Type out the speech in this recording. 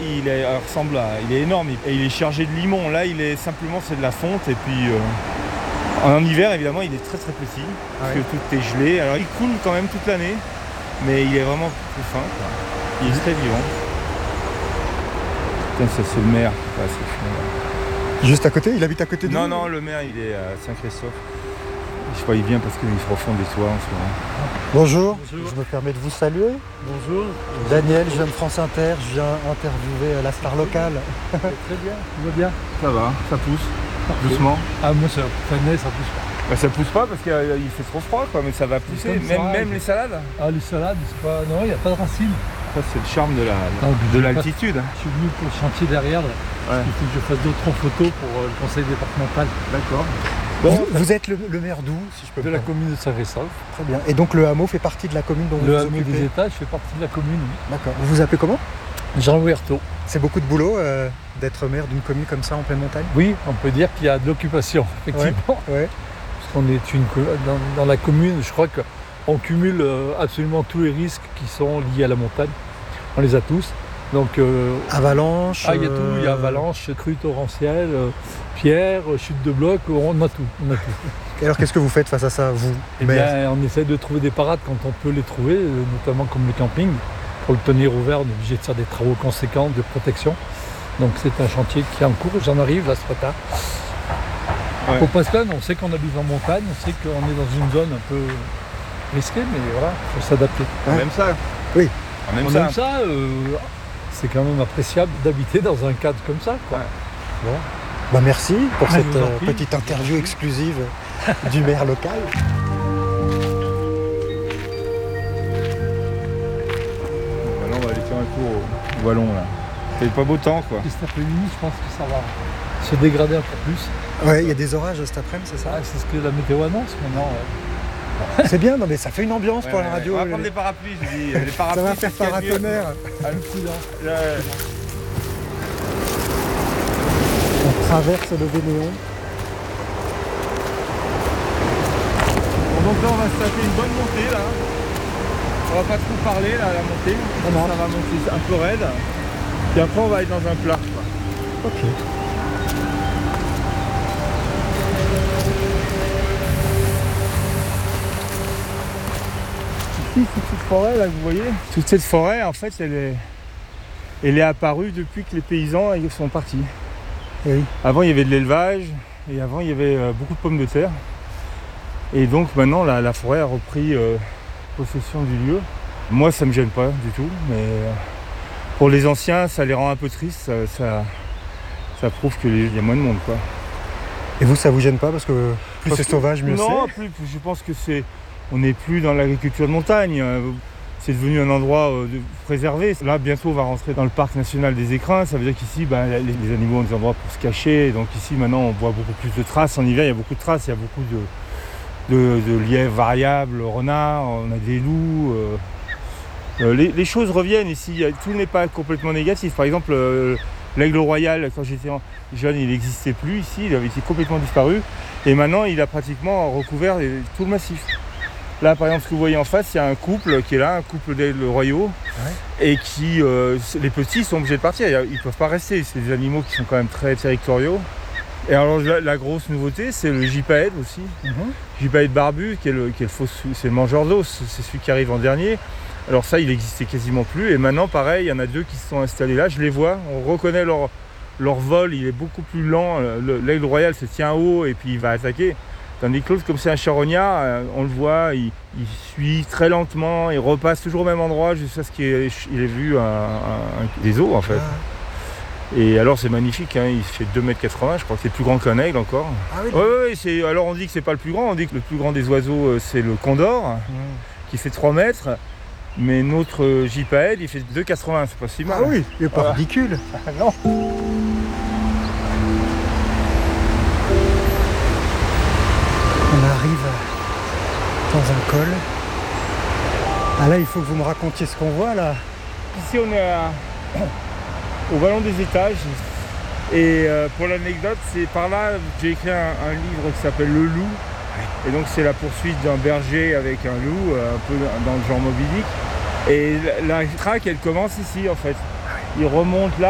il est énorme et il est chargé de limon. Là, c'est de la fonte et puis en hiver, évidemment, il est très très petit parce que tout est gelé. Alors, il coule quand même toute l'année, mais il est vraiment plus fin, quoi. Il est très vivant. Putain, ça c'est le maire. Juste à côté? Il habite à côté de vous? Non, le maire, il est à Saint-Christophe. Je crois qu'il vient parce qu'ils refont des toits en ce moment. Bonjour. Bonjour. Je me permets de vous saluer. Bonjour. Daniel, je viens de France Inter, je viens interviewer la star locale. Très bien, tout va bien. Ça va, ça pousse, doucement. Ah, moi, ça pousse pas. Bah, ça pousse pas parce qu'il fait trop froid, quoi, mais ça va pousser. Même les salades. Ah, les salades, c'est pas. Non, il n'y a pas de racines. Ça, c'est le charme de l'altitude. Je suis venu pour le chantier derrière. Ouais. Il faut que je fasse d'autres photos pour le conseil départemental. D'accord. Vous êtes le maire d'où, si je peux De la commune de Saint-Christophe. Très bien. Et donc le hameau fait partie de la commune dont vous Le vous hameau occupez? des étages fait partie de la commune. D'accord. Vous vous appelez comment? Jean Huerto. C'est beaucoup de boulot d'être maire d'une commune comme ça en pleine montagne? Oui, on peut dire qu'il y a de l'occupation, effectivement. Ouais. Parce qu'on est dans la commune, je crois qu'on cumule absolument tous les risques qui sont liés à la montagne. On les a tous. Donc, Avalanche. il y a tout. Il y a avalanche, crue torrentielle, pierre, chute de bloc. On a tout. Et alors qu'est-ce que vous faites face à ça, vous, Eh maire? bien, on essaie de trouver des parades quand on peut les trouver, notamment comme le camping. Pour le tenir ouvert, on est obligé de faire des travaux conséquents de protection. Donc c'est un chantier qui est en cours. J'en arrive là ce matin. Ouais. Faut pas se plaindre, on sait qu'on habite en montagne, on sait qu'on est dans une zone un peu risquée, mais voilà, il faut s'adapter. On aime ça. Oui. On aime On ça. aime ça, c'est quand même appréciable d'habiter dans un cadre comme ça, quoi. Ouais. Bon. Bah merci pour Je cette vous en prie. petite interview exclusive du maire local. Maintenant, on va aller faire un tour au Wallon, là. Il fait pas beau temps, quoi. Et cet après-midi, je pense que ça va se dégrader encore plus. Ouais, il y a des orages cet après-midi, c'est ça? Ah, c'est ce que la météo annonce maintenant. C'est bien, non mais ça fait une ambiance pour la radio. On va prendre des parapluies, je dis. Les Ça parapluies, va faire c'est ce qu'il y a de mieux. paratonnerre. On traverse le Vénéon. Bon, donc là, on va se taper une bonne montée, là. On va pas trop parler, là, à la montée. Non. Ça va monter un peu raide. Puis après, on va être dans un plat, quoi. Ok. Ici, toute cette forêt, là, vous voyez, toute cette forêt, en fait, elle est apparue depuis que les paysans ils sont partis. Et oui. Avant, il y avait de l'élevage, et avant, il y avait beaucoup de pommes de terre. Et donc, maintenant, la forêt a repris possession du lieu. Moi, ça me gêne pas du tout, mais pour les anciens, ça les rend un peu tristes. Ça prouve qu'il y a moins de monde, quoi. Et vous, ça vous gêne pas parce que plus Parce c'est que- sauvage, mieux Non, c'est? plus, je pense que on n'est plus dans l'agriculture de montagne. C'est devenu un endroit préservé. Là, bientôt, on va rentrer dans le parc national des Écrins. Ça veut dire qu'ici, les animaux ont des endroits pour se cacher. Donc ici, maintenant, on voit beaucoup plus de traces. En hiver, il y a beaucoup de traces. Il y a beaucoup de lièvres variables, renards, on a des loups. Les choses reviennent ici. Tout n'est pas complètement négatif. Par exemple, l'aigle royal, quand j'étais jeune, il n'existait plus ici. Il avait été complètement disparu. Et maintenant, il a pratiquement recouvert tout le massif. Là, par exemple, ce que vous voyez en face, il y a un couple qui est là, un couple d'aigles royaux, et qui, les petits sont obligés de partir, ils ne peuvent pas rester, c'est des animaux qui sont quand même très territoriaux. Et alors la grosse nouveauté, c'est le gypaète aussi, gypaète barbu, qui est le c'est le mangeur d'os, c'est celui qui arrive en dernier. Alors ça, il n'existait quasiment plus, et maintenant, pareil, il y en a deux qui se sont installés là, je les vois, on reconnaît leur vol, il est beaucoup plus lent, l'aigle royal se tient haut et puis il va attaquer. Tandis que l'autre, comme c'est un charognard, on le voit, il suit très lentement, il repasse toujours au même endroit jusqu'à ce qu'il ait vu des os en fait. Et alors c'est magnifique, hein, il fait 2,80 m, je crois que c'est plus grand qu'un aigle encore. Ah oui. Ouais, alors on dit que c'est pas le plus grand, on dit que le plus grand des oiseaux c'est le condor, qui fait 3 mètres, mais notre gypaète il fait 2,80 m, c'est pas si mal. Ah oui, il est pas ridicule. Non. On arrive dans un col. Ah là, il faut que vous me racontiez ce qu'on voit là. Ici on est au Vallon des Étages. Et pour l'anecdote, c'est par là j'ai écrit un livre qui s'appelle Le Loup. Et donc c'est la poursuite d'un berger avec un loup, un peu dans le genre Moby Dick. Et la traque elle commence ici en fait. Il remonte là.